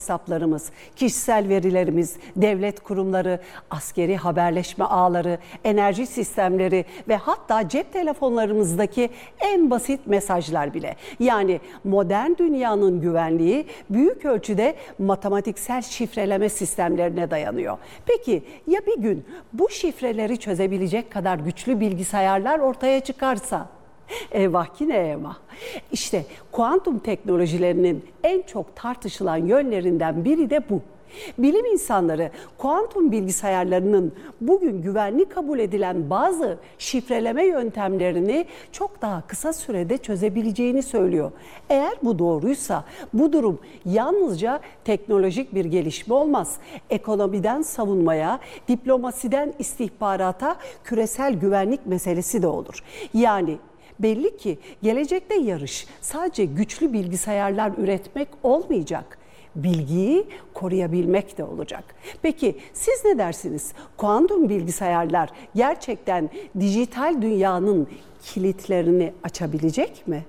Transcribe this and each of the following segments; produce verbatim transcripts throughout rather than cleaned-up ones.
hesaplarımız, kişisel verilerimiz, devlet kurumları, askeri haberleşme ağları, enerji sistemleri ve hatta cep telefonlarımızdaki en basit mesajlar bile. Yani modern dünyanın güvenliği büyük ölçüde matematiksel şifreleme sistemlerine dayanıyor. Peki ya bir gün bu şifreleri çözebilecek kadar güçlü bilgisayarlar ortaya çıkarsa? Eyvah ki ne eyvah. İşte kuantum teknolojilerinin en çok tartışılan yönlerinden biri de bu. Bilim insanları kuantum bilgisayarlarının bugün güvenli kabul edilen bazı şifreleme yöntemlerini çok daha kısa sürede çözebileceğini söylüyor. Eğer bu doğruysa bu durum yalnızca teknolojik bir gelişme olmaz. Ekonomiden savunmaya, diplomasiden istihbarata, küresel güvenlik meselesi de olur. Yani belli ki gelecekte yarış sadece güçlü bilgisayarlar üretmek olmayacak. Bilgiyi koruyabilmek de olacak. Peki siz ne dersiniz? Kuantum bilgisayarlar gerçekten dijital dünyanın kilitlerini açabilecek mi?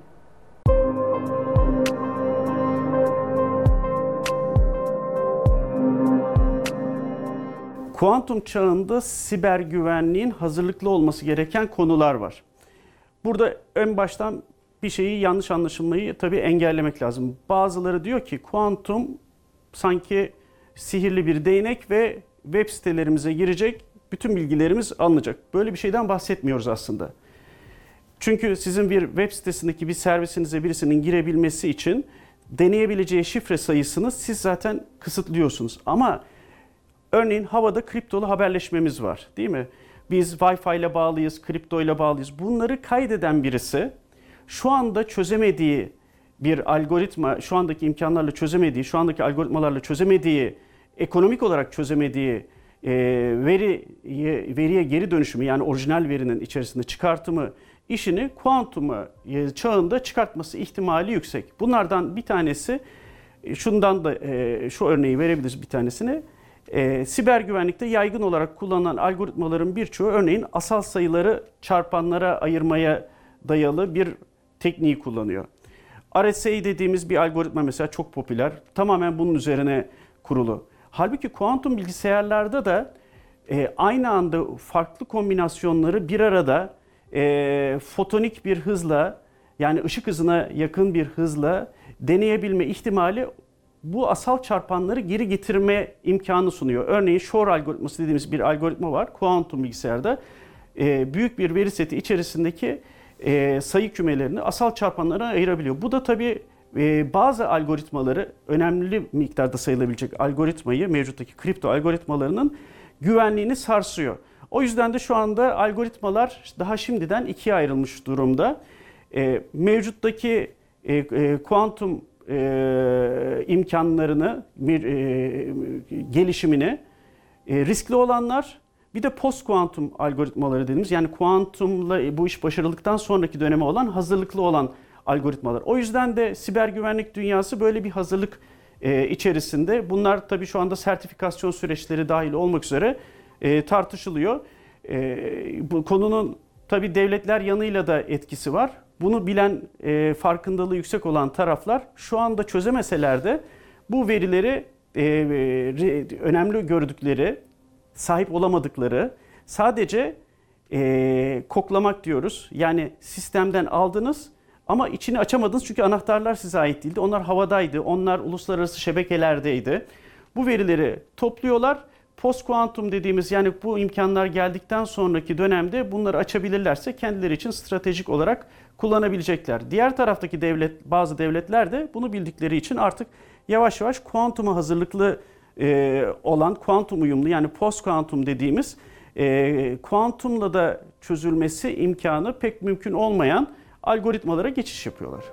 Kuantum çağında siber güvenliğin hazırlıklı olması gereken konular var. Burada en baştan bir şeyi yanlış anlaşılmayı tabii engellemek lazım. Bazıları diyor ki kuantum sanki sihirli bir değnek ve web sitelerimize girecek, bütün bilgilerimiz alınacak. Böyle bir şeyden bahsetmiyoruz aslında. Çünkü sizin bir web sitesindeki bir servisinize birisinin girebilmesi için deneyebileceği şifre sayısını siz zaten kısıtlıyorsunuz. Ama örneğin havada kriptolu haberleşmemiz var, değil mi? Biz Wi-Fi ile bağlıyız, kripto ile bağlıyız. Bunları kaydeden birisi şu anda çözemediği bir algoritma, şu andaki imkanlarla çözemediği, şu andaki algoritmalarla çözemediği, ekonomik olarak çözemediği e, veriye, veriye geri dönüşümü, yani orijinal verinin içerisinde çıkartımı işini kuantum çağında çıkartması ihtimali yüksek. Bunlardan bir tanesi, şundan da e, şu örneği verebiliriz bir tanesini. E, siber güvenlikte yaygın olarak kullanılan algoritmaların birçoğu örneğin asal sayıları çarpanlara ayırmaya dayalı bir tekniği kullanıyor. R S A dediğimiz bir algoritma mesela çok popüler. Tamamen bunun üzerine kurulu. Halbuki kuantum bilgisayarlarda da e, aynı anda farklı kombinasyonları bir arada e, fotonik bir hızla, yani ışık hızına yakın bir hızla deneyebilme ihtimali bu asal çarpanları geri getirme imkanı sunuyor. Örneğin Shor algoritması dediğimiz bir algoritma var kuantum bilgisayarda. E, büyük bir veri seti içerisindeki e, sayı kümelerini asal çarpanlara ayırabiliyor. Bu da tabii e, bazı algoritmaları, önemli miktarda sayılabilecek algoritmayı, mevcuttaki kripto algoritmalarının güvenliğini sarsıyor. O yüzden de şu anda algoritmalar daha şimdiden ikiye ayrılmış durumda. E, mevcuttaki e, e, kuantum e, imkanlarını, bir, e, gelişimini e, riskli olanlar, bir de post kuantum algoritmaları dediğimiz, yani kuantumla bu iş başarıldıktan sonraki döneme olan hazırlıklı olan algoritmalar. O yüzden de siber güvenlik dünyası böyle bir hazırlık e, içerisinde. Bunlar tabii şu anda sertifikasyon süreçleri dahil olmak üzere e, tartışılıyor. E, bu konunun tabii devletler yanıyla da etkisi var. Bunu bilen, e, farkındalığı yüksek olan taraflar şu anda çözemeseler de bu verileri e, e, önemli gördükleri, sahip olamadıkları, sadece e, koklamak diyoruz. Yani sistemden aldınız ama içini açamadınız çünkü anahtarlar size ait değildi. Onlar havadaydı, onlar uluslararası şebekelerdeydi. Bu verileri topluyorlar. Post kuantum dediğimiz, yani bu imkanlar geldikten sonraki dönemde bunları açabilirlerse kendileri için stratejik olarak kullanabilecekler. Diğer taraftaki devlet, bazı devletler de bunu bildikleri için artık yavaş yavaş kuantuma hazırlıklı e, olan, kuantum uyumlu, yani post kuantum dediğimiz e, kuantumla da çözülmesi imkanı pek mümkün olmayan algoritmalara geçiş yapıyorlar.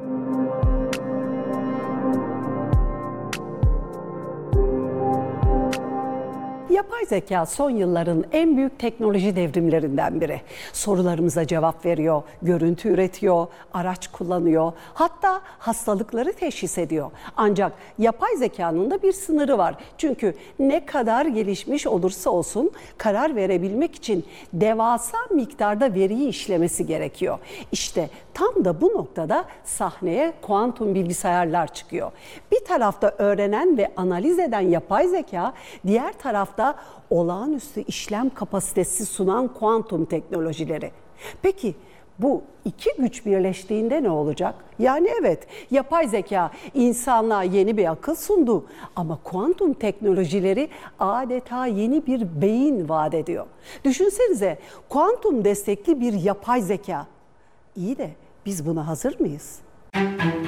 Yapay zeka son yılların en büyük teknoloji devrimlerinden biri. Sorularımıza cevap veriyor, görüntü üretiyor, araç kullanıyor, hatta hastalıkları teşhis ediyor. Ancak yapay zekanın da bir sınırı var. Çünkü ne kadar gelişmiş olursa olsun karar verebilmek için devasa miktarda veriyi işlemesi gerekiyor. İşte Tam da bu noktada sahneye kuantum bilgisayarlar çıkıyor. Bir tarafta öğrenen ve analiz eden yapay zeka, diğer tarafta olağanüstü işlem kapasitesi sunan kuantum teknolojileri. Peki bu iki güç birleştiğinde ne olacak? Yani evet, yapay zeka insanlığa yeni bir akıl sundu ama kuantum teknolojileri adeta yeni bir beyin vaat ediyor. Düşünsenize, kuantum destekli bir yapay zeka. İyi de biz buna hazır mıyız?